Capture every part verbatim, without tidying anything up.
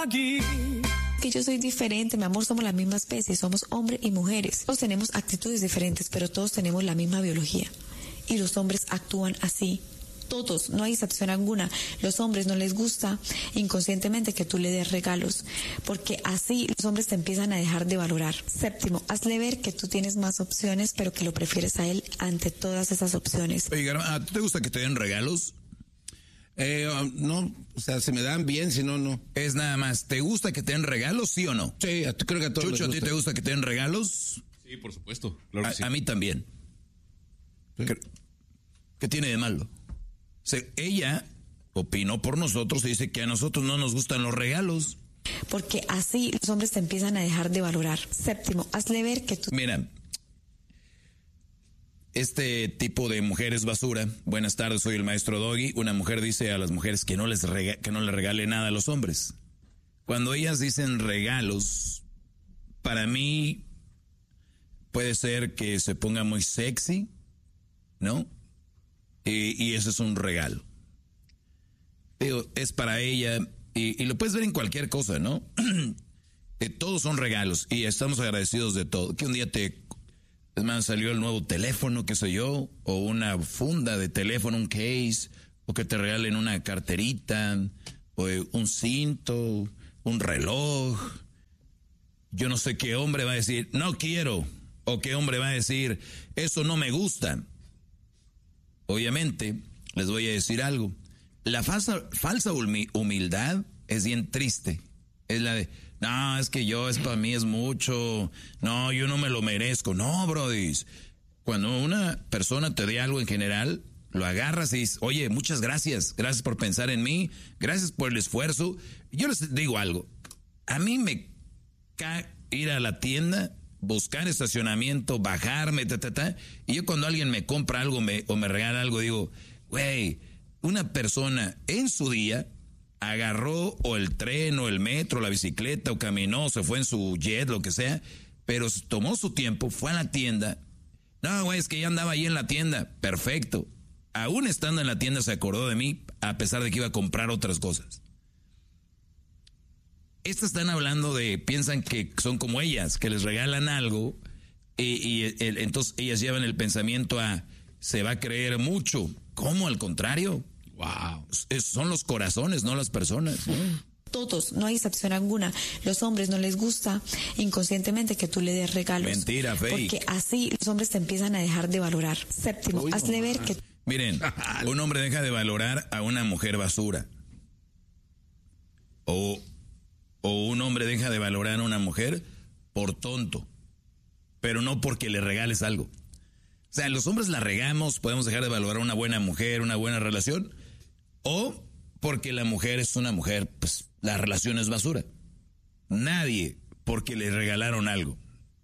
aquí. Que yo soy diferente, mi amor, somos la misma especie, somos hombres y mujeres. Todos tenemos actitudes diferentes, pero todos tenemos la misma biología. Y los hombres actúan así. Todos, no hay excepción alguna. Los hombres no les gusta inconscientemente que tú le des regalos, porque así los hombres te empiezan a dejar de valorar. Séptimo, hazle ver que tú tienes más opciones, pero que lo prefieres a él ante todas esas opciones. Oye, ¿a ti te gusta que te den regalos? Eh, no, o sea, se me dan bien, si no, no. Es nada más, ¿te gusta que te den regalos, sí o no? Sí, a, creo que a todos Chucho, les ¿a ti gusta. te gusta que te den regalos? Sí, por supuesto. Claro a, que sí. a mí también. Sí. ¿Qué, qué tiene de malo? O sea, ella opinó por nosotros y dice que a nosotros no nos gustan los regalos. Porque así los hombres te empiezan a dejar de valorar. Séptimo, hazle ver que tú... Mira, este tipo de mujer es basura. Buenas tardes, soy el maestro Doggy. Una mujer dice a las mujeres que no les rega- que no le regale nada a los hombres. Cuando ellas dicen regalos, para mí puede ser que se ponga muy sexy, ¿no? Y, y eso es un regalo. Digo, es para ella, y, y lo puedes ver en cualquier cosa, ¿no? eh, todos son regalos, y estamos agradecidos de todo. Que un día te, es más, salió el nuevo teléfono, qué sé yo, o una funda de teléfono, un case, o que te regalen una carterita, o eh, un cinto, un reloj. Yo no sé qué hombre va a decir, no quiero, o qué hombre va a decir, eso no me gusta. Obviamente, les voy a decir algo. La falsa, falsa humildad es bien triste. Es la de, no, es que yo, es para mí es mucho. No, yo no me lo merezco. No, brodis. Cuando una persona te dé algo en general, lo agarras y dices, oye, muchas gracias. Gracias por pensar en mí. Gracias por el esfuerzo. Yo les digo algo. A mí me cae ir a la tienda, buscar estacionamiento, bajarme, ta, ta, ta. Y yo cuando alguien me compra algo me, o me regala algo, digo, güey, una persona en su día agarró o el tren o el metro, la bicicleta o caminó, se fue en su jet, lo que sea, pero tomó su tiempo, fue a la tienda. No, güey, es que ya andaba ahí en la tienda. Perfecto. Aún estando en la tienda se acordó de mí, a pesar de que iba a comprar otras cosas. Estas están hablando de, piensan que son como ellas, que les regalan algo y, y el, entonces ellas llevan el pensamiento a, se va a creer mucho. ¿Cómo? Al contrario. Wow. Es, son los corazones, no las personas. ¿No? Todos, no hay excepción alguna. Los hombres no les gusta inconscientemente que tú le des regalos. Mentira, fake. Porque así los hombres te empiezan a dejar de valorar. Séptimo, Uy, hazle mamá. ver que... Miren, un hombre deja de valorar a una mujer basura. O... O un hombre deja de valorar a una mujer por tonto, pero no porque le regales algo. O sea, los hombres la regamos, podemos dejar de valorar a una buena mujer, una buena relación, o porque la mujer es una mujer, pues la relación es basura. Nadie porque le regalaron algo.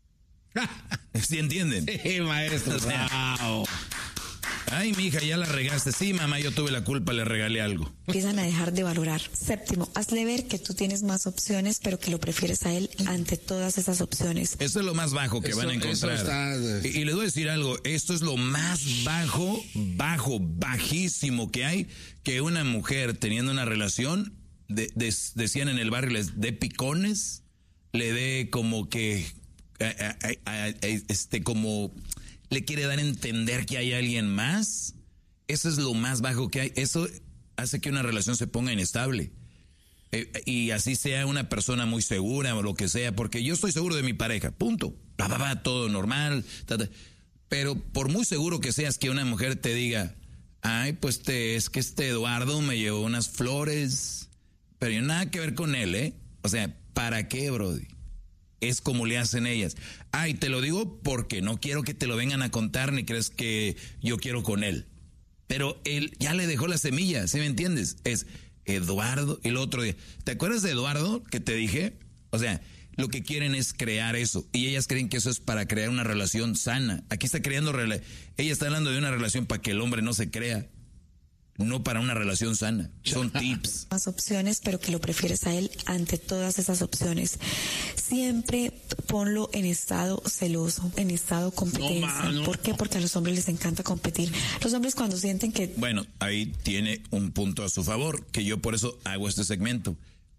¿Sí entienden? Sí, maestro. O sea, Wow. ay, mija, ya la regaste. Sí, mamá, yo tuve la culpa, le regalé algo. empiezan a dejar de valorar. Séptimo, hazle ver que tú tienes más opciones, pero que lo prefieres a él ante todas esas opciones. Eso es lo más bajo que Eso- van a encontrar. eso está- Y, y les voy a decir algo, esto es lo más bajo, bajo, bajísimo que hay, que una mujer teniendo una relación, de, de- decían en el barrio, les dé picones, le dé como que, a- a- a- a- este, como, le quiere dar a entender que hay alguien más. Eso es lo más bajo que hay. Eso hace que una relación se ponga inestable. Eh, y así sea una persona muy segura o lo que sea, porque yo estoy seguro de mi pareja, punto. Va, va, va, todo normal. Ta, ta. Pero por muy seguro que seas que una mujer te diga, ay, pues te, es que este Eduardo me llevó unas flores, pero yo nada que ver con él, ¿eh? O sea, ¿para qué, brody? Es como le hacen ellas. Ay, te lo digo porque no quiero que te lo vengan a contar ni crees que yo quiero con él. Pero él ya le dejó la semilla, ¿sí me entiendes? Es Eduardo, el otro día. ¿Te acuerdas de Eduardo que te dije? O sea, lo que quieren es crear eso. Y ellas creen que eso es para crear una relación sana. Aquí está creando... Rela- ella está hablando de una relación para que el hombre no se crea. No para una relación sana. Son tips. Más opciones, pero que lo prefieres a él ante todas esas opciones. Siempre ponlo en estado celoso, en estado competencia. No, mano. ¿Por qué? Porque a los hombres les encanta competir. Los hombres cuando sienten que... Bueno, ahí tiene un punto a su favor, que yo por eso hago este segmento.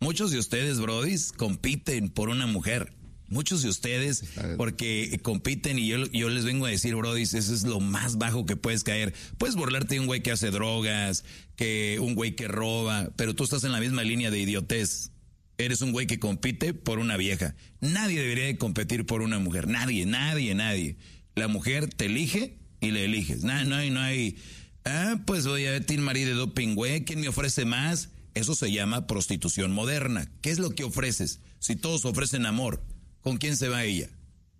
Muchos de ustedes, brodis, compiten por una mujer. Muchos de ustedes, porque compiten y yo, yo les vengo a decir, brodis, eso es lo más bajo que puedes caer. Puedes burlarte de un güey que hace drogas, que un güey que roba, pero tú estás en la misma línea de idiotez. Eres un güey que compite por una vieja. Nadie debería de competir por una mujer. Nadie, nadie, nadie. La mujer te elige y le eliges. No, no hay, no hay. Ah, pues voy a ver Team Marie de doping, güey. ¿Quién me ofrece más? Eso se llama prostitución moderna. ¿Qué es lo que ofreces? Si todos ofrecen amor, ¿con quién se va ella?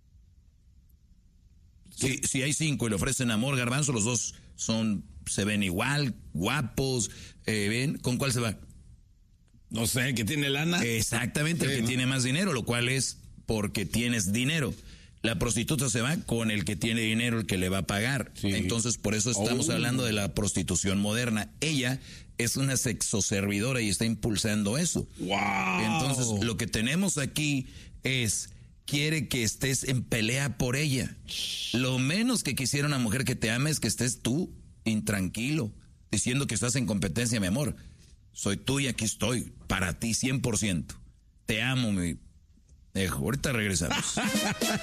Si, si hay cinco y le ofrecen amor, Garbanzo, los dos son, se ven igual, guapos, eh, ¿ven? ¿Con cuál se va? No sé, el que tiene lana. Exactamente, sí, el que ¿no? tiene más dinero, lo cual es porque tienes dinero. La prostituta se va con el que tiene dinero, el que le va a pagar. Sí. Entonces, por eso estamos oh. hablando de la prostitución moderna. Ella es una sexoservidora y está impulsando eso. Wow. Entonces, lo que tenemos aquí es, quiere que estés en pelea por ella. Lo menos que quisiera una mujer que te ame es que estés tú intranquilo, diciendo que estás en competencia, mi amor. Soy tú y aquí estoy, para ti cien por ciento. Te amo, mi... Dejo, ahorita regresamos.